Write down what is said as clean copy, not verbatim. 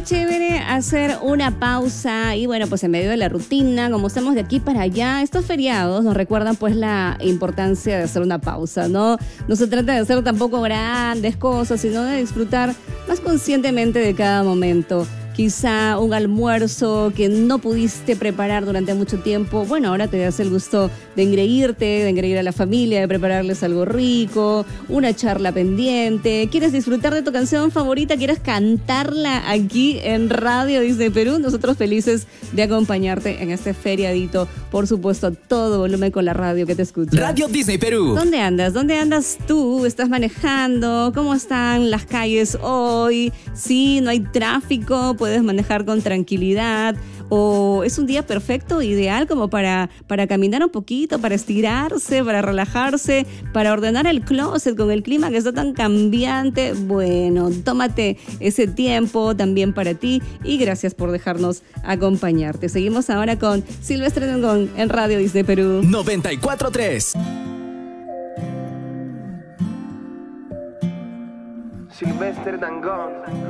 Qué chévere hacer una pausa y bueno, pues en medio de la rutina, como estamos de aquí para allá, estos feriados nos recuerdan pues la importancia de hacer una pausa, ¿no? No se trata de hacer tampoco grandes cosas, sino de disfrutar más conscientemente de cada momento. Quizá un almuerzo que no pudiste preparar durante mucho tiempo, bueno, ahora te das el gusto de engreír a la familia, de prepararles algo rico, una charla pendiente. ¿Quieres disfrutar de tu canción favorita? ¿Quieres cantarla aquí en Radio Disney Perú? Nosotros felices de acompañarte en este feriadito. Por supuesto, a todo volumen con la radio que te escucha. Radio Disney Perú. ¿Dónde andas? ¿Dónde andas tú? ¿Estás manejando? ¿Cómo están las calles hoy? Sí, no hay tráfico, puedes manejar con tranquilidad, o es un día perfecto, ideal como para caminar un poquito, para estirarse, para relajarse, para ordenar el closet con el clima que está tan cambiante. Bueno, tómate ese tiempo también para ti y gracias por dejarnos acompañarte. Seguimos ahora con Silvestre Dangond en Radio Disney Perú 94.3. Silvestre Dangond.